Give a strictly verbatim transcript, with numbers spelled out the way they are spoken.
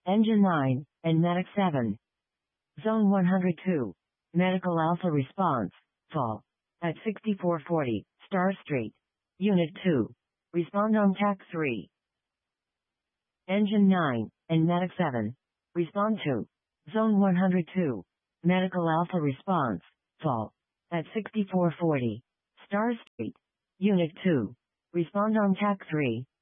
Engine nine, and Medic seven. Zone one hundred two. Medical Alpha response, fall. At sixty-four forty, Star Street. Unit two. Respond on T A C three. Engine nine, and Medic seven. Respond to. Zone one hundred two. Medical Alpha response, fall. At sixty-four forty, Star Street. Unit two. Respond on T A C three.